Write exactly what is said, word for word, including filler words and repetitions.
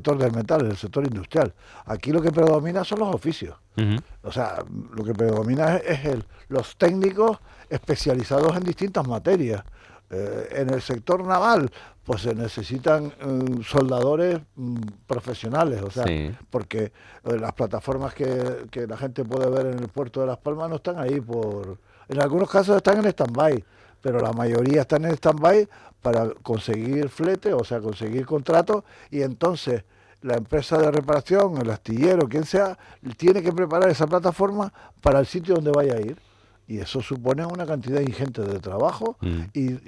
sector del metal, en el sector industrial. Aquí lo que predomina son los oficios. Ujú. O sea, lo que predomina es, es el, los técnicos especializados en distintas materias. Eh, en el sector naval, pues se necesitan eh, soldadores mm, profesionales, o sea, Sí. porque eh, las plataformas que, que la gente puede ver en el puerto de Las Palmas no están ahí por... En algunos casos están en stand-by, pero la mayoría están en stand-by para conseguir flete, o sea, conseguir contratos, y entonces la empresa de reparación, el astillero, quien sea, tiene que preparar esa plataforma para el sitio donde vaya a ir. Y eso supone una cantidad ingente de trabajo Mm. y,